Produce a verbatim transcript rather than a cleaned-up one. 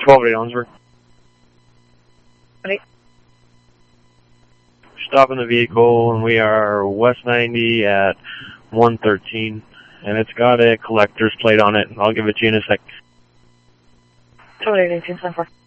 twelve eight Ellensburg. Ready? Stopping the vehicle, and we are west ninety at one thirteen, and it's got a collector's plate on it. I'll give it to you in a sec. twelve eight eighteen, stand for.